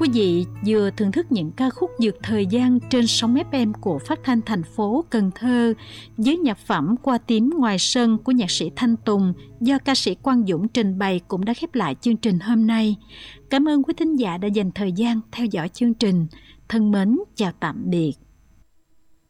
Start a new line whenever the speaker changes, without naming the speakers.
Quý vị vừa thưởng thức những ca khúc vượt thời gian trên sóng FM của Phát thanh thành phố Cần Thơ với nhạc phẩm Qua Tím Ngoài Sân của nhạc sĩ Thanh Tùng do ca sĩ Quang Dũng trình bày cũng đã khép lại chương trình hôm nay. Cảm ơn quý thính giả đã dành thời gian theo dõi chương trình. Thân mến, chào tạm biệt.